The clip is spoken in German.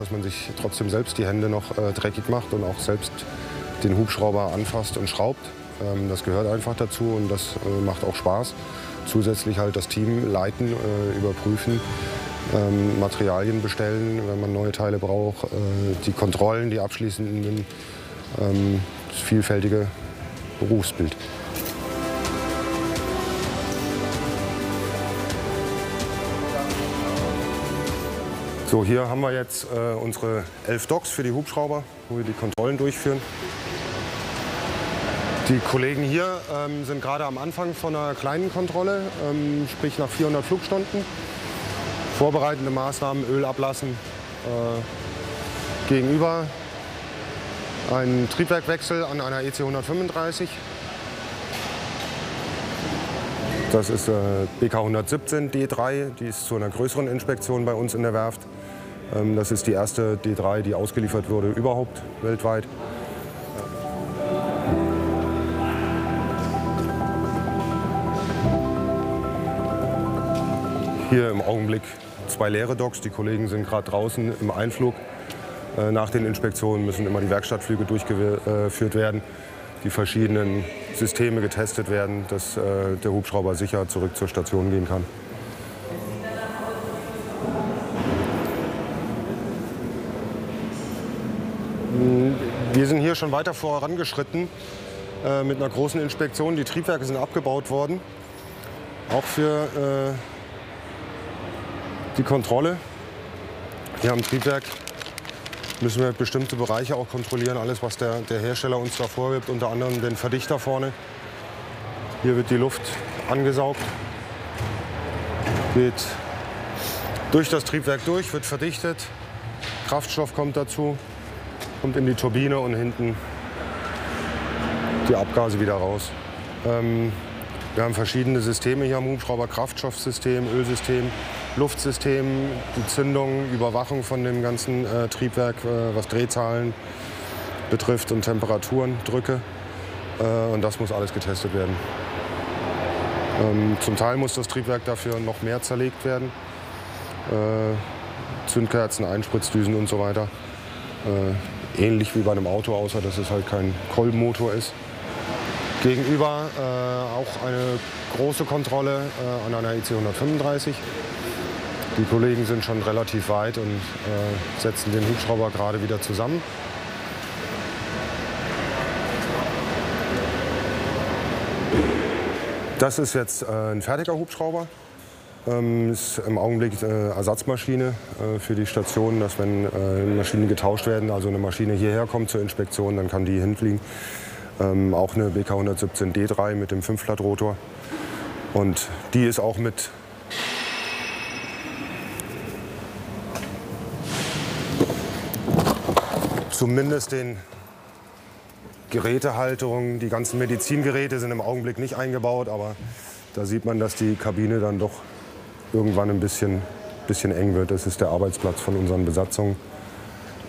Dass man sich trotzdem selbst die Hände noch dreckig macht und auch selbst den Hubschrauber anfasst und schraubt. Das gehört einfach dazu und das macht auch Spaß. Zusätzlich halt das Team leiten, überprüfen, Materialien bestellen, wenn man neue Teile braucht, die Kontrollen, die abschließenden, das vielfältige Berufsbild. So, hier haben wir jetzt unsere 11 Docks für die Hubschrauber, wo wir die Kontrollen durchführen. Die Kollegen hier sind gerade am Anfang von einer kleinen Kontrolle, sprich nach 400 Flugstunden. Vorbereitende Maßnahmen, Öl ablassen, gegenüber ein Triebwerkwechsel an einer EC 135. Das ist BK 117 D3, die ist zu einer größeren Inspektion bei uns in der Werft. Das ist die erste D3, die ausgeliefert wurde überhaupt weltweit. Hier im Augenblick 2 leere Docks. Die Kollegen sind gerade draußen im Einflug. Nach den Inspektionen müssen immer die Werkstattflüge durchgeführt werden, die verschiedenen Systeme getestet werden, dass der Hubschrauber sicher zurück zur Station gehen kann. Wir sind hier schon weiter vorangeschritten mit einer großen Inspektion. Die Triebwerke sind abgebaut worden, auch für die Kontrolle. Hier am Triebwerk müssen wir bestimmte Bereiche auch kontrollieren, alles was der Hersteller uns da vorgibt, unter anderem den Verdichter vorne. Hier wird die Luft angesaugt, geht durch das Triebwerk durch, wird verdichtet, Kraftstoff kommt dazu, kommt in die Turbine und hinten die Abgase wieder raus. Wir haben verschiedene Systeme hier am Hubschrauber, Kraftstoffsystem, Ölsystem, Luftsystem, die Zündung, Überwachung von dem ganzen Triebwerk, was Drehzahlen betrifft und Temperaturen, Drücke. Und das muss alles getestet werden. Zum Teil muss das Triebwerk dafür noch mehr zerlegt werden. Zündkerzen, Einspritzdüsen und so weiter. Ähnlich wie bei einem Auto, außer dass es halt kein Kolbenmotor ist. Gegenüber auch eine große Kontrolle an einer EC 135. Die Kollegen sind schon relativ weit und setzen den Hubschrauber gerade wieder zusammen. Das ist jetzt ein fertiger Hubschrauber. Ist im Augenblick Ersatzmaschine für die Station, dass wenn Maschinen getauscht werden, also eine Maschine hierher kommt zur Inspektion, dann kann die hinfliegen. Auch eine BK 117 D3 mit dem 5-Blatt-Rotor. Und die ist auch mit zumindest den Gerätehalterungen. Die ganzen Medizingeräte sind im Augenblick nicht eingebaut, aber da sieht man, dass die Kabine dann doch irgendwann ein bisschen eng wird. Das ist der Arbeitsplatz von unseren Besatzungen.